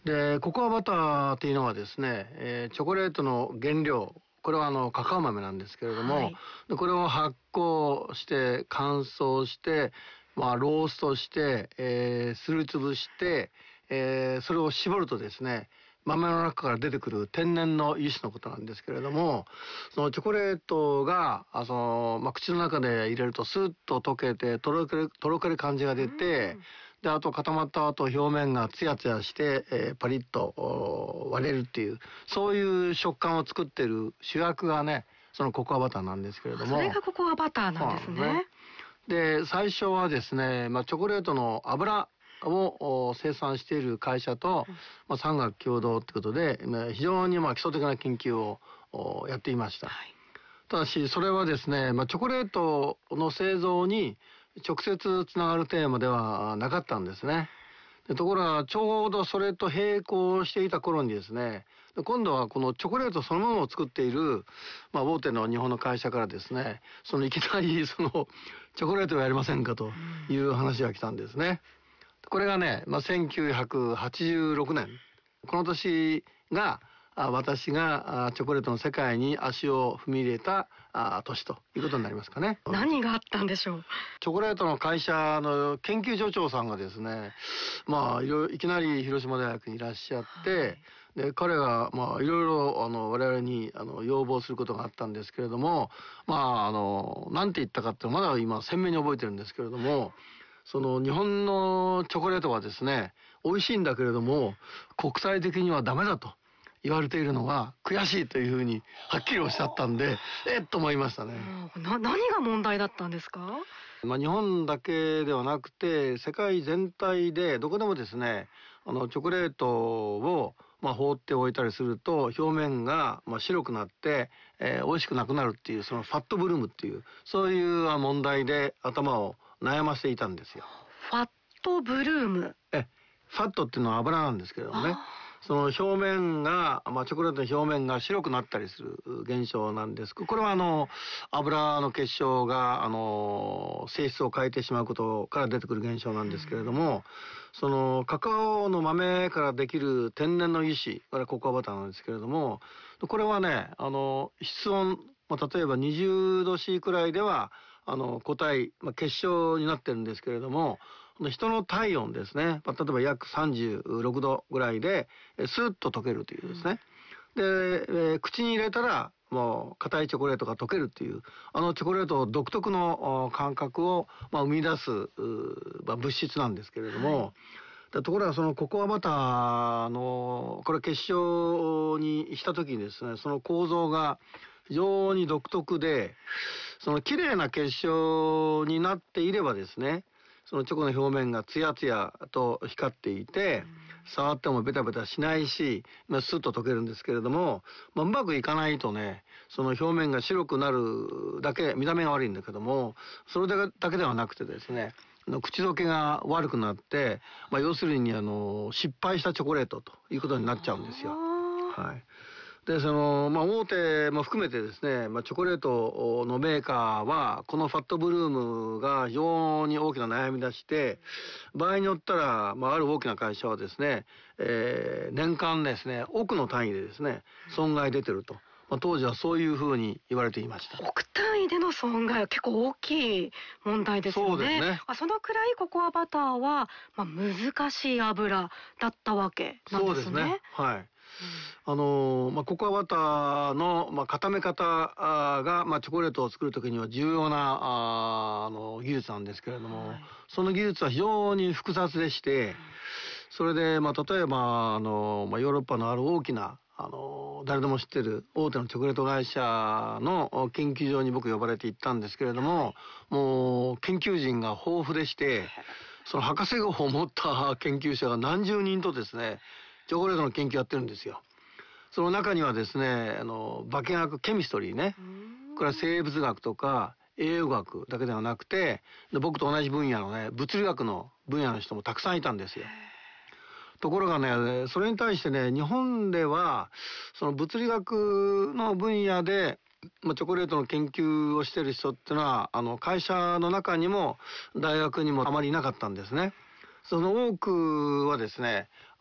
で、ココアバターっていうのはですね、チョコレートの原料、これはカカオ豆なんですけれども、はい、でこれを発酵して乾燥して、ローストして、すりつぶして、それを絞るとですね、豆の中から出てくる天然の油脂のことなんですけれども、そのチョコレートが口の中で入れるとスッと溶けてとろける感じが出て、であと固まった後表面がツヤツヤして、パリッと割れるっていう、そういう食感を作っている主役がね、そのココアバターなんですけれども。 それがココアバターなんですね。 で、最初はですね、チョコレートの油を生産している会社と、産学共同ってことで、非常に基礎的な研究をやっていました。はい、ただし、それはですね、チョコレートの製造に直接つながるテーマではなかったんですね。でところが、ちょうどそれと並行していた頃にですね、今度はこのチョコレートそのものを作っている、大手の日本の会社からですね、いきなりチョコレートをやりませんかという話が来たんですね。これがね、1986年、この年が私がチョコレートの世界に足を踏み入れた年ということになりますかね。 何があったんでしょう。 チョコレートの会社の研究所長さんがですね、いきなり広島大学にいらっしゃって、で彼がいろいろ我々に要望することがあったんですけれども、なんて言ったかってまだ今鮮明に覚えてるんですけれども、日本のチョコレートはですね、美味しいんだけれども国際的にはダメだと言われているのが悔しいというふうにはっきりおっしゃったんで、と思いましたね。 何が問題だったんですか？ 日本だけではなくて世界全体でどこでもですね、チョコレートを放っておいたりすると表面が白くなって、美味しくなくなるっていう、そのファットブルームっていうそういう問題で頭を悩ませていたんですよ。 ファットブルーム。 ファットっていうのは油なんですけれどもね、その表面が、チョコレートの表面が白くなったりする現象なんです。これは油の結晶が性質を変えてしまうことから出てくる現象なんですけれども、そのカカオの豆からできる天然の油脂、これはココアバターなんですけれども、これはね、室温、例えば20度 C くらいでは固体、結晶になってるんですけれども、人の体温ですね、例えば約36度ぐらいでスーッと溶けるというですね。で、口に入れたらもう硬いチョコレートが溶けるっていう、チョコレート独特の感覚を生み出す物質なんですけれども、ところがそのココアバターのこれ結晶にした時にですね、その構造が非常に独特で、その綺麗な結晶になっていればですね、そのチョコの表面がツヤツヤと光っていて、触ってもベタベタしないし、スッと溶けるんですけれども、うまくいかないとね、その表面が白くなるだけ、見た目が悪いんだけども、それだけではなくてですね、口どけが悪くなって、要するに失敗したチョコレートということになっちゃうんですよ。はい。で、大手も含めてですね、チョコレートのメーカーは、このファットブルームが非常に大きな悩み出して、場合によったら、ある大きな会社はですね、年間ですね、億の単位でですね、損害出てると。当時はそういうふうに言われていました。 億単位での損害は結構大きい問題ですよね。 そうですね。 そのくらいココアバターは、難しい油だったわけなんですね。 そうですね。はい。ココアバターの、固め方が、チョコレートを作るときには重要な技術なんですけれども、その技術は非常に複雑でして、それで、例えばヨーロッパのある大きな誰でも知ってる大手のチョコレート会社の研究所に僕呼ばれて行ったんですけれども、もう研究陣が豊富でして、その博士号を持った研究者が何十人とですね、チョコレートの研究やってるんですよ。その中にはですね、化学ケミストリーね、これは生物学とか栄養学だけではなくて、僕と同じ分野のね、物理学の分野の人もたくさんいたんですよ。ところがね、それに対してね、日本ではその物理学の分野でチョコレートの研究をしている人っていうのは会社の中にも大学にもあまりいなかったんですね。その多くはですね、